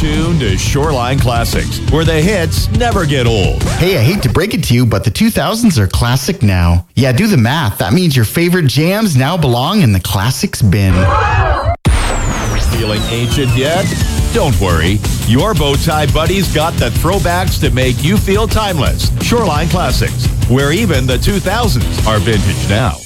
tuned to Shoreline Classics, where the hits never get old. Hey, I hate to break it to you, but the 2000s are classic now. Yeah, do the math. That means your favorite jams now belong in the classics bin. Feeling ancient yet? Don't worry. Your Bowtie buddies got the throwbacks to make you feel timeless. Shoreline Classics, where even the 2000s are vintage now.